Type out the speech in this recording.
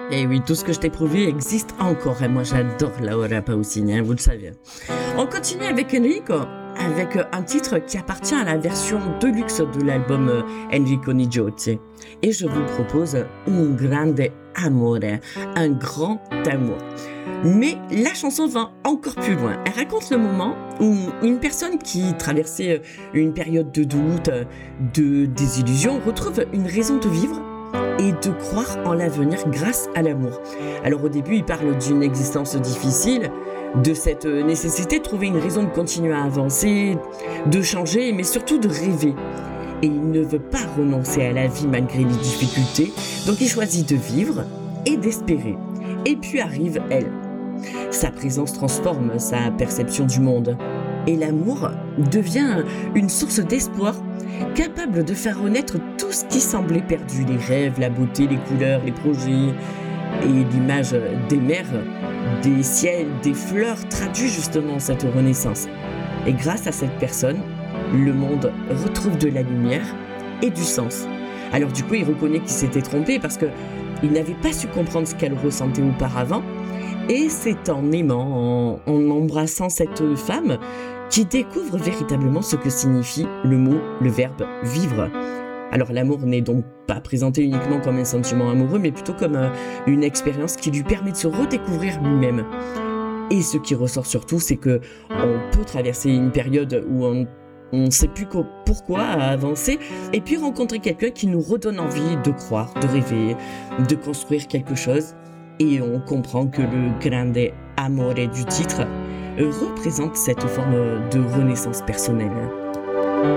Et oui, tout ce que je t'ai prouvé existe encore. Et moi, j'adore Laura Pausini, hein, vous le savez. On continue avec Enrico, avec un titre qui appartient à la version deluxe de l'album Enrico Nigiozzi. Et je vous propose Un grande amore, un grand amour. Mais la chanson va encore plus loin. Elle raconte le moment où une personne qui traversait une période de doute, de désillusion, retrouve une raison de vivre et de croire en l'avenir grâce à l'amour. Alors au début, il parle d'une existence difficile, de cette nécessité de trouver une raison de continuer à avancer, de changer, mais surtout de rêver. Et il ne veut pas renoncer à la vie malgré les difficultés, donc il choisit de vivre et d'espérer. Et puis arrive elle. Sa présence transforme sa perception du monde. Et l'amour devient une source d'espoir, capable de faire renaître tout ce qui semblait perdu, les rêves, la beauté, les couleurs, les projets. Et l'image des mers, des ciels, des fleurs traduit justement cette renaissance. Et grâce à cette personne, le monde retrouve de la lumière et du sens. Alors du coup, il reconnaît qu'il s'était trompé parce qu'il n'avait pas su comprendre ce qu'elle ressentait auparavant. Et c'est en aimant, en embrassant cette femme, qu'il découvre véritablement ce que signifie le mot, le verbe vivre. Alors l'amour n'est donc pas présenté uniquement comme un sentiment amoureux, mais plutôt comme une expérience qui lui permet de se redécouvrir lui-même. Et ce qui ressort surtout, c'est que on peut traverser une période où on ne sait plus pourquoi avancer, et puis rencontrer quelqu'un qui nous redonne envie de croire, de rêver, de construire quelque chose. Et on comprend que le grande amore du titre représente cette forme de renaissance personnelle.